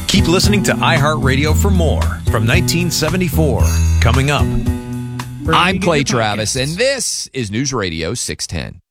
Keep listening to iHeartRadio for more from 1974. Coming up. I'm Clay Travis, and this is News Radio 610.